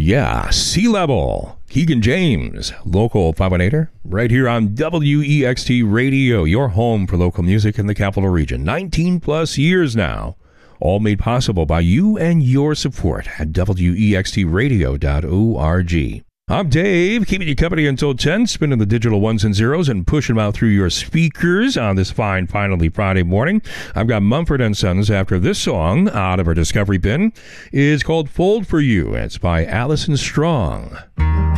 Yeah, Sea Level. Keegan James, local 518er, right here on WEXT Radio, your home for local music in the capital region. 19 plus years now, all made possible by you and your support at WEXTradio.org. I'm Dave, keeping you company until 10, spinning the digital ones and zeros and pushing them out through your speakers on this fine, finally Friday morning. I've got Mumford & Sons after this song out of our Discovery bin. It's called Fold for You. It's by Allison Strong.